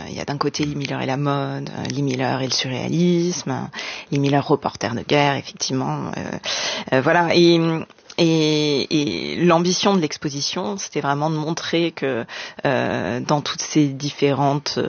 il y a d'un côté Lee Miller et la mode, Lee Miller et le surréalisme, Lee Miller reporter de guerre, effectivement. Voilà. Et l'ambition de l'exposition, c'était vraiment de montrer que dans toutes ces différentes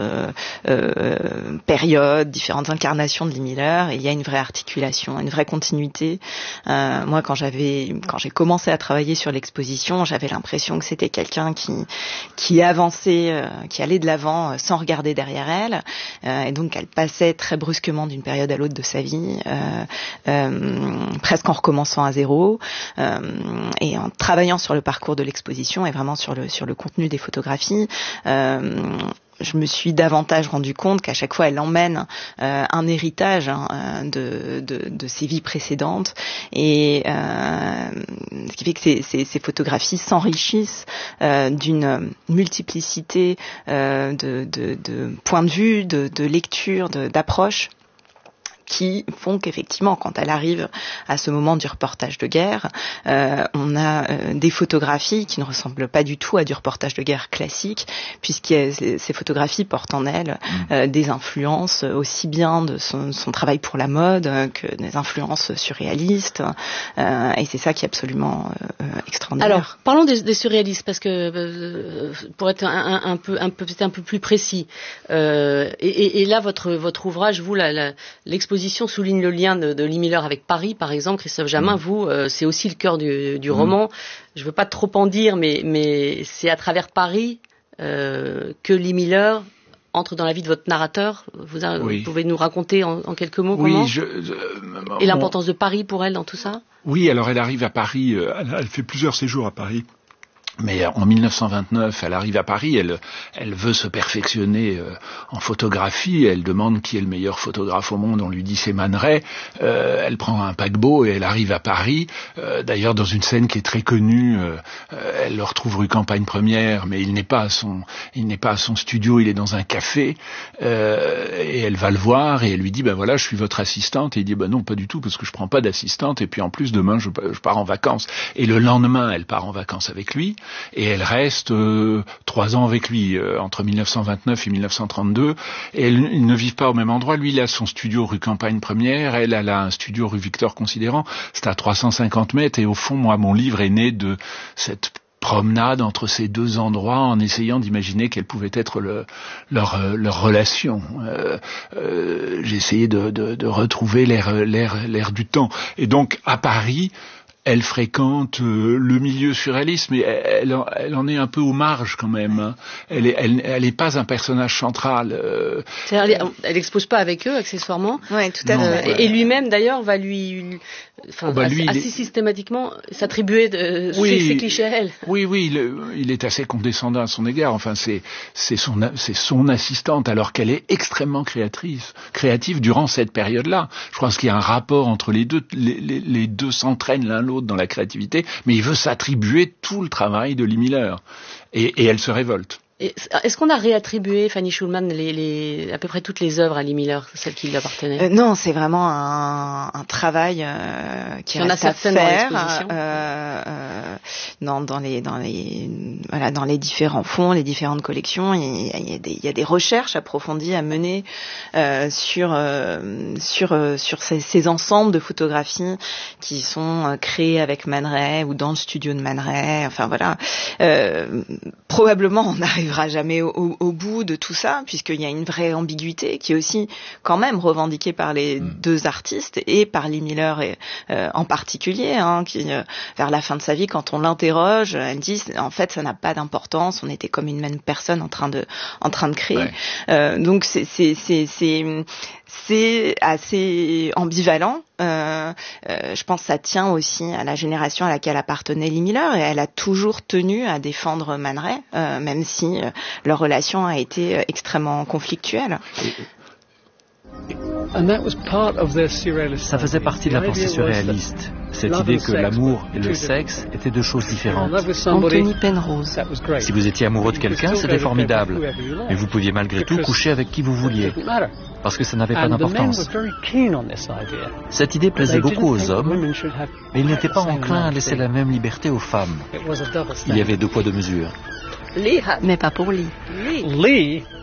périodes, différentes incarnations de Lee Miller, il y a une vraie articulation, une vraie continuité. Moi, quand j'ai commencé à travailler sur l'exposition, j'avais l'impression que c'était quelqu'un qui avançait, qui allait de l'avant sans regarder derrière elle, et donc elle passait très brusquement d'une période à l'autre de sa vie, presque en recommençant à zéro. Et en travaillant sur le parcours de l'exposition et vraiment sur le contenu des photographies, je me suis davantage rendu compte qu'à chaque fois elle emmène un héritage de ses vies précédentes, et ce qui fait que ces photographies s'enrichissent d'une multiplicité de points de vue, de lecture, d'approches, qui font qu'effectivement, quand elle arrive à ce moment du reportage de guerre, on a des photographies qui ne ressemblent pas du tout à du reportage de guerre classique, puisque ces photographies portent en elles des influences aussi bien de son travail pour la mode que des influences surréalistes, et c'est ça qui est absolument extraordinaire. Alors, parlons des surréalistes, parce que pour être peut-être un peu plus précis, et là votre ouvrage, vous, l'exposition souligne le lien de Lee Miller avec Paris, par exemple. Christophe Jamin, vous, c'est aussi le cœur du roman. Je veux pas trop en dire, mais c'est à travers Paris que Lee Miller entre dans la vie de votre narrateur. Vous pouvez nous raconter en quelques mots comment et l'importance de Paris pour elle dans tout ça? Oui, alors elle arrive à Paris, elle fait plusieurs séjours à Paris. Mais en 1929, elle arrive à Paris, elle veut se perfectionner en photographie, elle demande qui est le meilleur photographe au monde, on lui dit c'est Man Ray, elle prend un paquebot et elle arrive à Paris, d'ailleurs dans une scène qui est très connue, elle le retrouve rue Campagne Première, mais il n'est pas à son studio, il est dans un café, et elle va le voir et elle lui dit ben voilà, je suis votre assistante, et il dit ben non, pas du tout, parce que je prends pas d'assistante, et puis en plus demain je pars en vacances, et le lendemain elle part en vacances avec lui. Et elle reste 3 ans avec lui, entre 1929 et 1932. Et ils ne vivent pas au même endroit. Lui, il a son studio rue Campagne Première. Elle a un studio rue Victor Considérant. C'est à 350 mètres. Et au fond, moi, mon livre est né de cette promenade entre ces deux endroits, en essayant d'imaginer quelle pouvait être leur relation. J'ai essayé de retrouver l'air du temps. Et donc, à Paris, elle fréquente le milieu surréaliste, mais elle en est un peu aux marges quand même. Hein. Elle est pas un personnage central. Elle expose pas avec eux accessoirement. Oui, tout à fait. Et lui-même d'ailleurs va assez systématiquement s'attribuer ses clichés à elle. Oui, il est assez condescendant à son égard. Enfin, c'est son assistante, alors qu'elle est extrêmement créative durant cette période-là. Je pense qu'il y a un rapport entre les deux. Les deux s'entraînent l'un l'autre dans la créativité, mais il veut s'attribuer tout le travail de Lee Miller. Et elle se révolte. Est-ce qu'on a réattribué, Fanny Schulman, à peu près toutes les œuvres à Lee Miller, celles qui lui appartenaient? Non, c'est vraiment un travail qui reste à faire dans les différents fonds, les différentes collections. Il y a des recherches approfondies à mener sur ces ensembles de photographies qui sont créées avec Man Ray ou dans le studio de Man Ray. Enfin voilà, probablement on arrive jamais au bout de tout ça, puisqu'il y a une vraie ambiguïté qui est aussi quand même revendiquée par les deux artistes et par Lee Miller en particulier, qui vers la fin de sa vie, quand on l'interroge, elle dit en fait ça n'a pas d'importance, on était comme une même personne en train de créer. Ouais. Donc c'est assez ambivalent. Je pense que ça tient aussi à la génération à laquelle appartenait Lee Miller, et elle a toujours tenu à défendre Man Ray, même si leur relation a été extrêmement conflictuelle. Ça faisait partie de la pensée surréaliste, cette idée que l'amour et le sexe étaient deux choses différentes. Anthony Penrose. Si vous étiez amoureux de quelqu'un, c'était formidable, mais vous pouviez malgré tout coucher avec qui vous vouliez, parce que ça n'avait pas d'importance. Cette idée plaisait beaucoup aux hommes, mais ils n'étaient pas enclins à laisser la même liberté aux femmes. Il y avait deux poids deux mesures. Mais pas pour Lee.